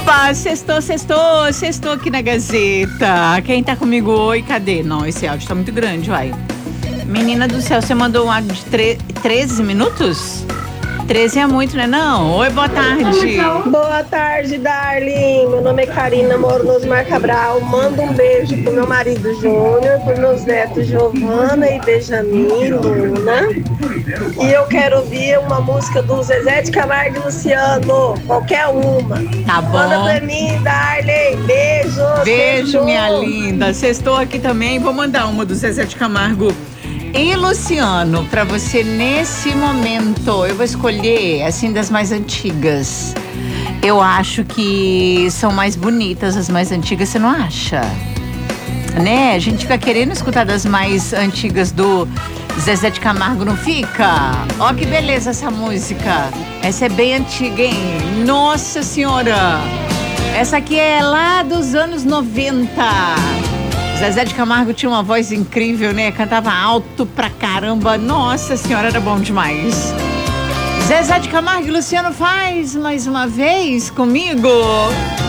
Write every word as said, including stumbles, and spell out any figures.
Opa, sextou, sextou, sextou aqui na Gazeta. Quem tá comigo? Oi, cadê? Não, esse áudio tá muito grande, vai. Menina do céu, você mandou um áudio de tre- treze minutos? treze é muito, né? Não. Oi, boa tarde. Boa tarde, Darling. Meu nome é Karina, moro no Osmar Cabral. Manda um beijo pro meu marido Júnior, pros meus netos Giovana e Benjamin, Luna. E eu quero ouvir uma música do Zezé de Camargo e Luciano, qualquer uma. Tá bom. Manda pra mim, Darling. Beijo. Beijo, sextou. minha linda. Sextou aqui também. Vou mandar uma do Zezé de Camargo e Luciano pra você nesse momento. Eu vou escolher, assim, das mais antigas. Eu acho que são mais bonitas as mais antigas, você não acha? Né? A gente fica querendo escutar das mais antigas do Zezé de Camargo, não fica? Ó que beleza essa música. Essa é bem antiga, hein? Nossa Senhora! Essa aqui é lá dos anos noventa. Zezé de Camargo tinha uma voz incrível, né? Cantava alto pra caramba. Nossa Senhora, era bom demais. Zezé de Camargo e Luciano faz mais uma vez comigo.